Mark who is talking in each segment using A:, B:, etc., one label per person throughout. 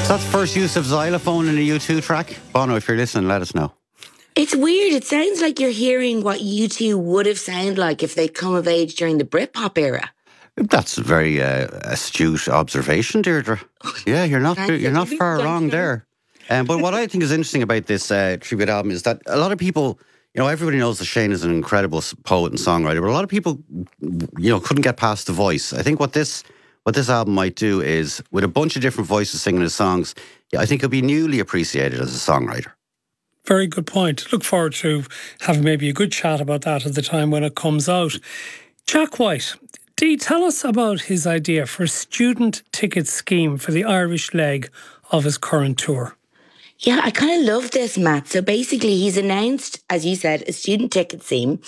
A: That's the first use of xylophone in a U2 track. Bono, if you're listening, let us know.
B: It's weird. It sounds like you're hearing what U2 would have sounded like if they'd come of age during the Britpop era.
A: That's a very astute observation, Deirdre. Yeah, you're not far wrong there. But what I think is interesting about this tribute album is that a lot of people, everybody knows that Shane is an incredible poet and songwriter, but a lot of people, couldn't get past the voice. I think what this album might do is, with a bunch of different voices singing his songs, I think he'll be newly appreciated as a songwriter.
C: Very good point. Look forward to having maybe a good chat about that at the time when it comes out. Jack White, Dee, tell us about his idea for a student ticket scheme for the Irish leg of his current tour.
B: Yeah, I kind of love this, Matt. So basically, he's announced, as you said, a student ticket scheme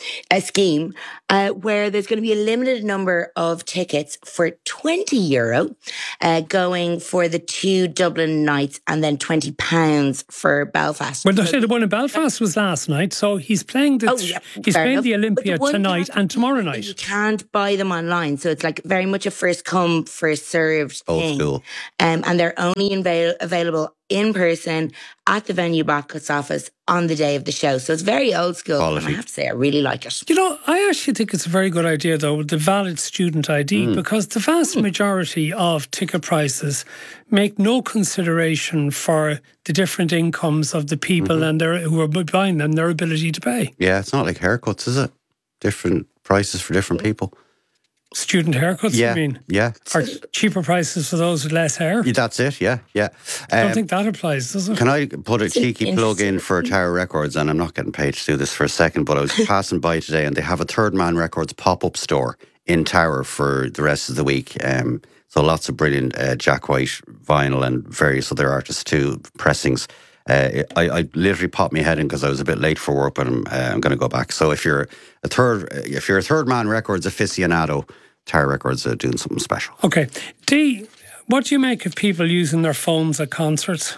B: where there's going to be a limited number of tickets for €20 going for the 2 Dublin nights and then £20 for Belfast.
C: Well, the one in Belfast was last night, so he's playing the Olympia tonight and tomorrow night.
B: You can't buy them online, so it's like very much a first come, first served thing.
A: Old school.
B: And they're only available in person at the venue box office on the day of the show. So it's very old school. And I have to say, I really like it.
C: I actually think it's a very good idea, though, with the valid student ID, because the vast majority of ticket prices make no consideration for the different incomes of the people and who are buying them, their ability to pay.
A: Yeah, it's not like haircuts, is it? Different prices for different people.
C: Student haircuts,
A: yeah,
C: you mean?
A: Yeah.
C: Or cheaper prices for those with less hair?
A: Yeah, that's it, yeah.
C: I don't think that applies, does it?
A: Can I put a cheeky plug in for Tower Records? And I'm not getting paid to do this for a second, but I was passing by today and they have a Third Man Records pop-up store in Tower for the rest of the week. So lots of brilliant Jack White vinyl and various other artists too, pressings. I literally popped my head in because I was a bit late for work, but I'm going to go back. So if you're a Third Man Records aficionado, Tower Records are doing something special.
C: Okay, Dee, what do you make of people using their phones at concerts?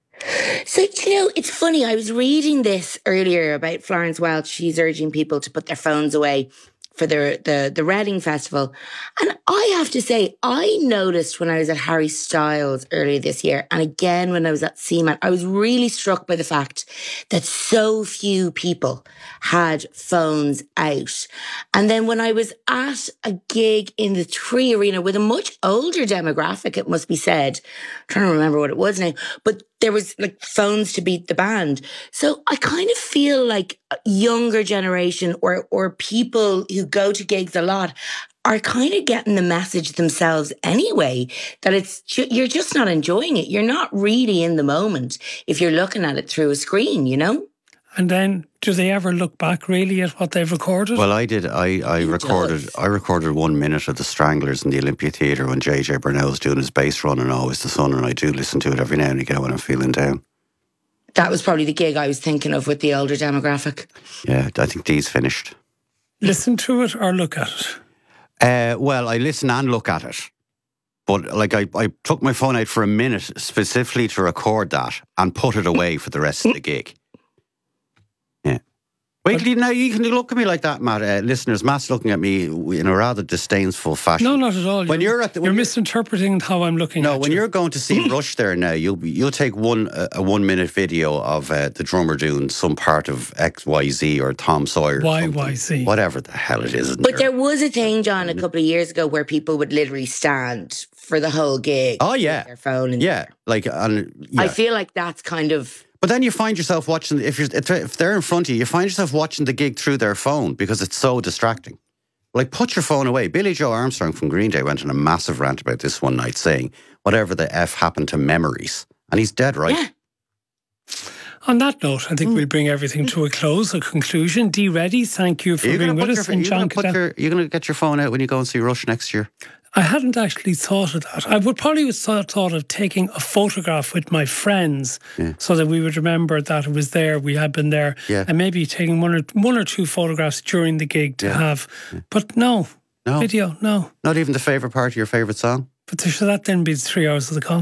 B: So, it's funny. I was reading this earlier about Florence Welch. She's urging people to put their phones away for the Reading Festival. And I have to say, I noticed when I was at Harry Styles earlier this year, and again when I was at Seaman, I was really struck by the fact that so few people had phones out. And then when I was at a gig in the Three Arena with a much older demographic, it must be said, I'm trying to remember what it was now, but there was like phones to beat the band. So I kind of feel like a younger generation or people who go to gigs a lot are kind of getting the message themselves anyway, that you're just not enjoying it. You're not really in the moment if you're looking at it through a screen,
C: And then, do they ever look back really at what they've recorded?
A: Well, I did. I recorded 1 minute of the Stranglers in the Olympia Theatre when JJ Burnell was doing his bass run and Always the Sun, and I do listen to it every now and again when I'm feeling down.
B: That was probably the gig I was thinking of with the older demographic.
A: Yeah, I think Dee's finished.
C: Listen to it or look at it?
A: Well, I listen and look at it. But I took my phone out for a minute specifically to record that and put it away for the rest of the gig. Yeah. Wait, now you can look at me like that, Matt. Listeners, Matt's looking at me in a rather disdainful fashion.
C: No, not at all.
A: You're
C: misinterpreting how I'm looking at you.
A: No, when you're going to see Rush there now, you'll take a 1 minute video of the drummer doing some part of XYZ or Tom Sawyer.
C: YYZ.
A: Whatever the hell it is.
B: But there was a thing, John, a couple of years ago where people would literally stand for the whole gig.
A: Oh, yeah.
B: With their phone.
A: I
B: feel like that's kind of...
A: But then you find yourself watching, if they're in front of you find yourself watching the gig through their phone because it's so distracting. Like, put your phone away. Billy Joe Armstrong from Green Day went on a massive rant about this one night, saying, whatever the F happened to memories. And he's dead right.
C: Yeah. On that note, I think we'll bring everything to a close, a conclusion. Dee Reddy, thank you for being with us.
A: You're going to get your phone out when you go and see Rush next year?
C: I hadn't actually thought of that. I would probably have thought of taking a photograph with my friends so that we would remember that it was there, we had been there, and maybe taking one or two photographs during the gig to have. But no, video, no.
A: Not even the favourite part of your favourite song?
C: But should that then be 3 hours of the concert?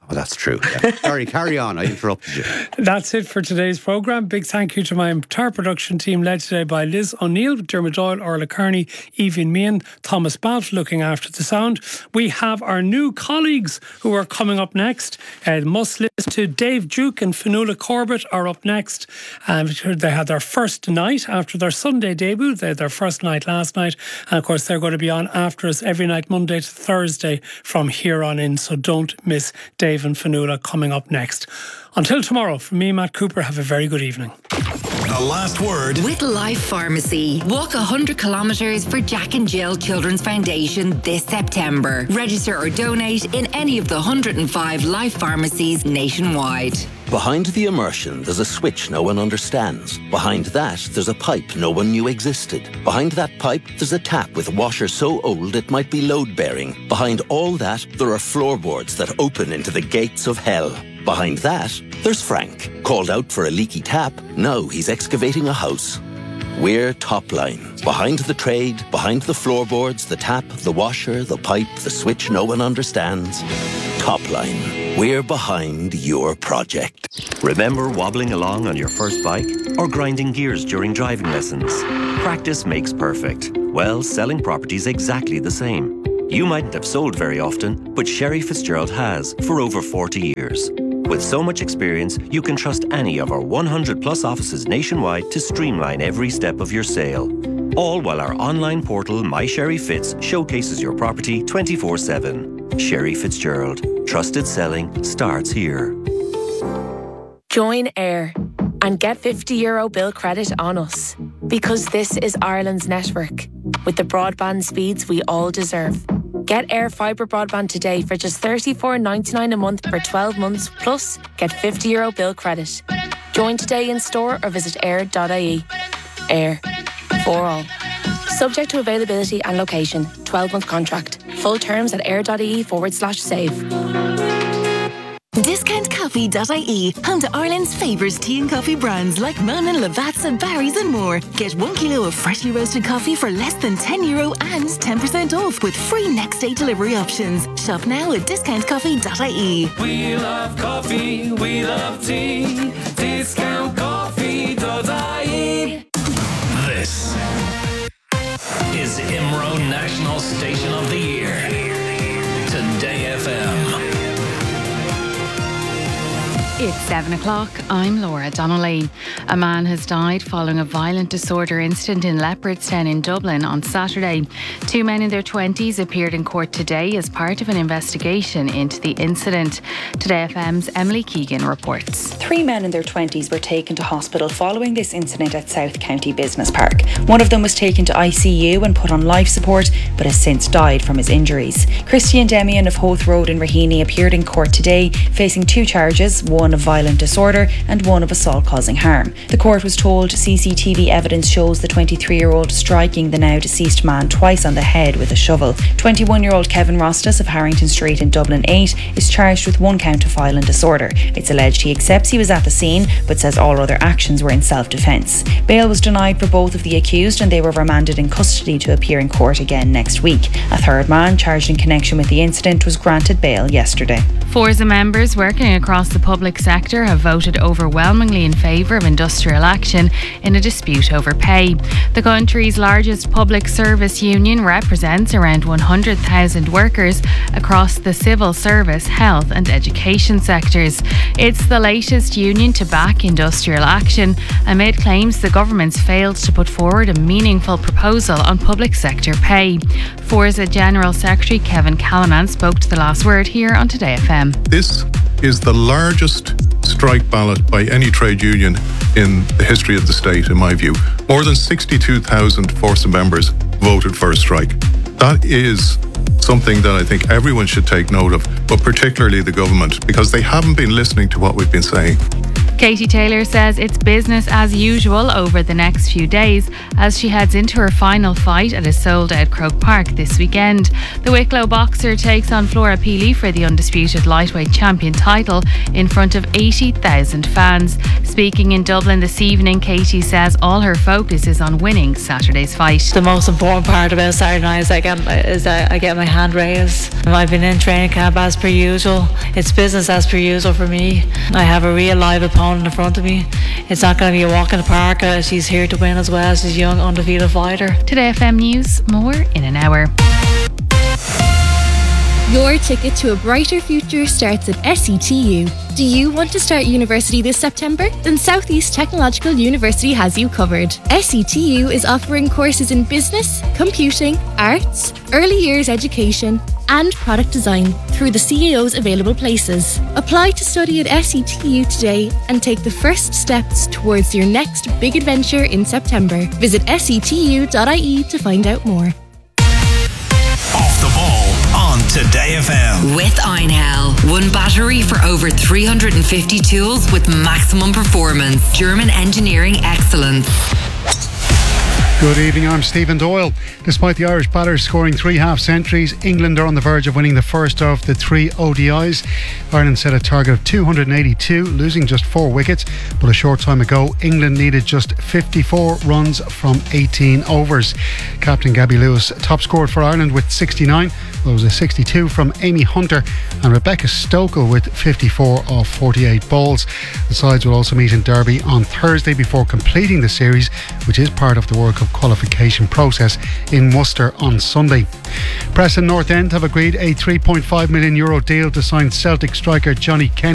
A: Oh, that's true. Yeah. Sorry, carry on. I interrupted you.
C: That's it for today's programme. Big thank you to my entire production team, led today by Liz O'Neill, Dermot Doyle, Orla Kearney, Evian Meehan, Thomas Balfe looking after the sound. We have our new colleagues who are coming up next. Must listen to Dave Duke and Fionnuala Corbett are up next. They had their first night after their Sunday debut. They had their first night last night. And of course, they're going to be on after us every night, Monday to Thursday from here on in. So don't miss Dave and Fionnuala coming up next. Until tomorrow, from me, Matt Cooper, have a very good evening.
D: The last word
E: with Life Pharmacy. Walk 100 kilometres for Jack and Jill Children's Foundation this September. Register or donate in any of the 105 Life Pharmacies nationwide.
F: Behind the immersion, there's a switch no one understands. Behind that, there's a pipe no one knew existed. Behind that pipe, there's a tap with a washer so old it might be load-bearing. Behind all that, there are floorboards that open into the gates of hell. Behind that, there's Frank. Called out for a leaky tap, now he's excavating a house. We're Topline. Behind the trade, behind the floorboards, the tap, the washer, the pipe, the switch no one understands. Topline. We're behind your project.
G: Remember wobbling along on your first bike or grinding gears during driving lessons? Practice makes perfect. Well, selling property's exactly the same. You mightn't have sold very often, but Sherry Fitzgerald has for over 40 years. With so much experience, you can trust any of our 100 plus offices nationwide to streamline every step of your sale. All while our online portal, My Sherry Fitz, showcases your property 24/7. Sherry Fitzgerald. Trusted selling starts here.
H: Join AIR and get €50 bill credit on us. Because this is Ireland's network, with the broadband speeds we all deserve. Get AIR Fibre broadband today for just $34.99 a month for 12 months, plus get €50 bill credit. Join today in store or visit air.ie. AIR. For all. Subject to availability and location. 12-month contract. Full terms at air.ie/save.
I: DiscountCoffee.ie, home to Ireland's favourite tea and coffee brands like Monin, Lavazza, Barry's and more. Get 1 kilo of freshly roasted coffee for less than €10 and 10% off with free next day delivery options. Shop now at DiscountCoffee.ie.
J: We love coffee, we love tea. DiscountCoffee.ie.
D: This is IMRO National Station of the Year. Today FM.
K: It's 7 o'clock. I'm Laura Donnelly. A man has died following a violent disorder incident in Leopardstown in Dublin on Saturday. 2 men in their 20s appeared in court today as part of an investigation into the incident. Today FM's Emily Keegan reports.
L: 3 men in their 20s were taken to hospital following this incident at South County Business Park. One of them was taken to ICU and put on life support, but has since died from his injuries. Christian Demian of Hoath Road in Raheny appeared in court today, facing 2 charges, one of violent disorder and one of assault causing harm. The court was told CCTV evidence shows the 23-year-old striking the now deceased man twice on the head with a shovel. 21-year-old Kevin Rostas of Harrington Street in Dublin 8 is charged with 1 count of violent disorder. It's alleged he accepts he was at the scene but says all other actions were in self-defence. Bail was denied for both of the accused and they were remanded in custody to appear in court again next week. A third man charged in connection with the incident was granted bail yesterday.
K: Forza members working across the public sector have voted overwhelmingly in favour of industrial action in a dispute over pay. The country's largest public service union represents around 100,000 workers across the civil service, health and education sectors. It's the latest union to back industrial action amid claims the government's failed to put forward a meaningful proposal on public sector pay. Forza General Secretary Kevin Callanan spoke to The Last Word here on Today FM.
M: This is the largest strike ballot by any trade union in the history of the state, in my view. More than 62,000 Forza members voted for a strike. That is something that I think everyone should take note of, but particularly the government, because they haven't been listening to what we've been saying.
K: Katie Taylor says it's business as usual over the next few days as she heads into her final fight at a sold-out Croke Park this weekend. The Wicklow boxer takes on Flora Peely for the undisputed lightweight champion title in front of 80,000 fans. Speaking in Dublin this evening, Katie says all her focus is on winning Saturday's fight.
N: The most important part about Saturday night is I get my hand raised. I've been in training camp as per usual. It's business as per usual for me. I have a real live opponent in front of me. It's not going to be a walk in the park. She's here to win as well. She's a young, undefeated fighter.
K: Today FM News, more in an hour.
O: Your ticket to a brighter future starts at SETU. Do you want to start university this September? Then South East Technological University has you covered. SETU is offering courses in business, computing, arts, early years education, and product design through the CAO's available places. Apply to study at SETU today and take the first steps towards your next big adventure in September. Visit setu.ie to find out more.
D: Off the ball on Today FM.
E: With Einhell. One battery for over 350 tools with maximum performance. German engineering excellence.
P: Good evening, I'm Stephen Doyle. Despite the Irish batters scoring 3 half-centuries, England are on the verge of winning the first of the 3 ODIs. Ireland set a target of 282, losing just 4 wickets. But a short time ago, England needed just 54 runs from 18 overs. Captain Gabby Lewis top scored for Ireland with 69. There was a 62 from Amy Hunter and Rebecca Stokel with 54 off 48 balls. The sides will also meet in Derby on Thursday before completing the series, which is part of the World Cup qualification process in Worcester on Sunday. Preston North End have agreed a €3.5 million deal to sign Celtic striker Johnny Kenny.